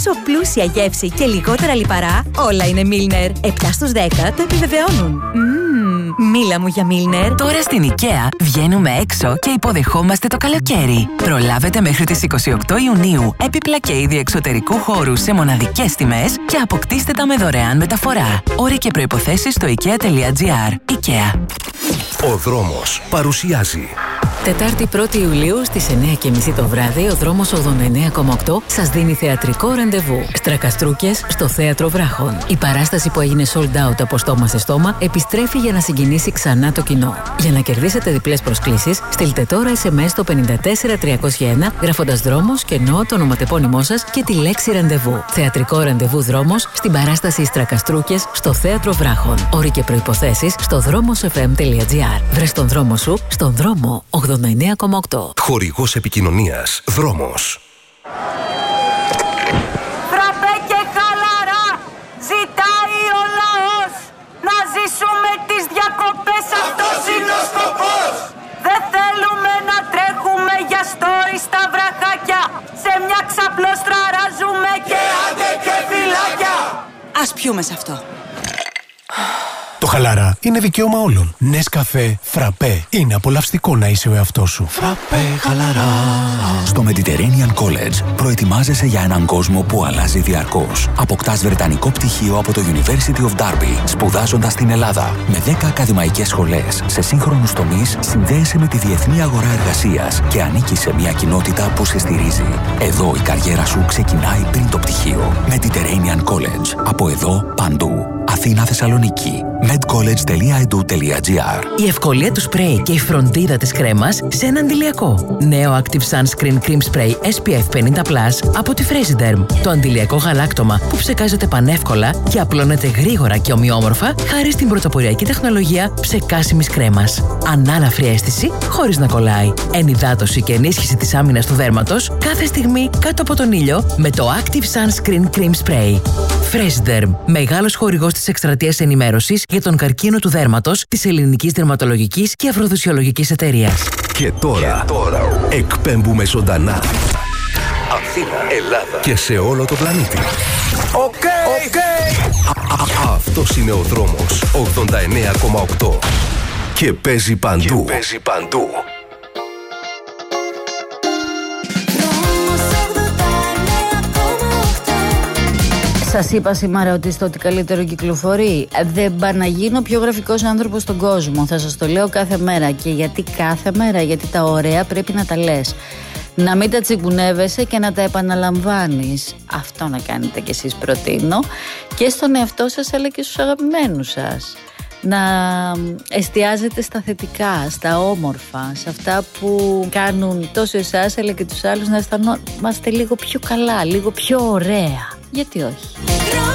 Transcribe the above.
τόσο πλούσια γεύση και λιγότερα λιπαρά, όλα είναι Milner. 7 στους 10 το επιβεβαιώνουν. Μίλα μου για Milner. Τώρα στην IKEA βγαίνουμε έξω και υποδεχόμαστε το καλοκαίρι. Προλάβετε μέχρι τις 28 Ιουνίου έπιπλα και είδη εξωτερικού χώρου σε μοναδικές τιμές και αποκτήστε τα με δωρεάν μεταφορά. Όροι και προϋποθέσεις στο ikea.gr. IKEA. Ο δρόμος παρουσιάζει. Τετάρτη 1η Ιουλίου στις 9:30 το βράδυ, ο δρόμος 89,8 σας δίνει θεατρικό ραντεβού. Στρακαστρούκες στο Θέατρο Βράχων. Η παράσταση που έγινε sold out από στόμα σε στόμα επιστρέφει για να συγκινήσει ξανά το κοινό. Για να κερδίσετε διπλές προσκλήσεις, στείλτε τώρα SMS στο 54301 γράφοντας δρόμος, κενό, το ονοματεπώνυμό σας και τη λέξη ραντεβού. Θεατρικό ραντεβού δρόμος στην παράσταση Στρακαστρούκες στο Θέατρο Βράχων. Όροι και προϋποθέσεις στο δρόμοσfm.gr. Βρες τον δρόμο σου στον δρόμο 89,8. Χορηγός επικοινωνίας. Δρόμος. Φραπέ και χαλαρά ζητάει ο λαός. Να ζήσουμε τις διακοπές, αυτός είναι ο σκοπός. Δεν θέλουμε να τρέχουμε για story στα βραχάκια. Σε μια ξαπλώστρα ράζουμε και άντε και φυλάκια. Ας πιούμε σε αυτό. Το χαλαρά είναι δικαίωμα όλων. Νεσκαφέ, φραπέ. Είναι απολαυστικό να είσαι ο εαυτός σου. Φραπέ χαλαρά. Στο Mediterranean College προετοιμάζεσαι για έναν κόσμο που αλλάζει διαρκώς. Αποκτάς βρετανικό πτυχίο από το University of Derby, σπουδάζοντας στην Ελλάδα. Με 10 ακαδημαϊκές σχολές σε σύγχρονους τομείς, συνδέεσαι με τη διεθνή αγορά εργασίας και ανήκεις σε μια κοινότητα που σε στηρίζει. Εδώ η καριέρα σου ξεκινάει πριν το πτυχίο. Mediterranean College. Από εδώ παντού. Αθήνα, Θεσσαλονίκη. medcollege.edu.gr. Η ευκολία του σπρέι και η φροντίδα της κρέμας σε ένα αντιλιακό. Νέο Active Sunscreen Cream Spray SPF 50+ από τη Fresiderm. Το αντιλιακό γαλάκτωμα που ψεκάζεται πανεύκολα και απλώνεται γρήγορα και ομοιόμορφα χάρη στην πρωτοποριακή τεχνολογία ψεκάσιμης κρέμας. Ανάλαφρη αίσθηση χωρίς να κολλάει. Ενυδάτωση και ενίσχυση της άμυνας του δέρματος κάθε στιγμή κάτω από τον ήλιο με το Active Sunscreen Cream Spray. Fresiderm, μεγάλος χορηγός της εκστρατείας ενημέρωσης για τον καρκίνο του δέρματος της Ελληνικής Δερματολογικής και Αφροδισιολογικής Εταιρείας. Και τώρα εκπέμπουμε ζωντανά. Αθήνα, Ελλάδα και σε όλο το πλανήτη. Οκ. Αυτός είναι ο δρόμος 89,8 και παίζει παντού. Σας είπα σήμερα ότι στο ότι καλύτερο κυκλοφορεί. Δεν πάω να γίνω πιο γραφικός άνθρωπος στον κόσμο. Θα σας το λέω κάθε μέρα. Και γιατί κάθε μέρα? Γιατί τα ωραία πρέπει να τα λες. Να μην τα τσιγκουνεύεσαι και να τα επαναλαμβάνεις. Αυτό να κάνετε κι εσείς, προτείνω. Και στον εαυτό σας αλλά και στους αγαπημένους σας. Να εστιάζετε στα θετικά, στα όμορφα, σε αυτά που κάνουν τόσο εσάς αλλά και τους άλλους να αισθανόμαστε λίγο πιο καλά, λίγο πιο ωραία. Γιατί όχι?